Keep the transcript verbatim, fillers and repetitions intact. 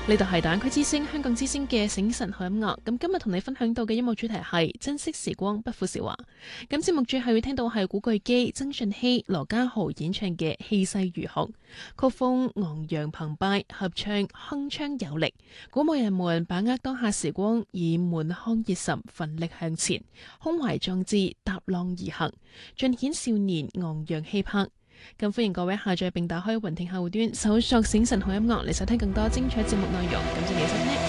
呢度係大灣區之聲、香港之聲嘅醒晨好音樂。咁今日同你分享到嘅音樂主題係珍惜時光，不負韶華。咁節目最後會聽到係古巨基、曾舜晞、羅家豪演唱嘅《氣勢如虹》，曲風昂揚澎湃，合唱鏗鏘有力，鼓舞人們把握當下時光，以滿腔熱忱奮力向前，胸懷壯志，踏浪而行，盡顯少年昂揚氣魄。咁歡迎各位下載並打開雲聽客戶端，搜索醒晨好音樂嚟收聽更多精彩節目內容。感謝你收聽。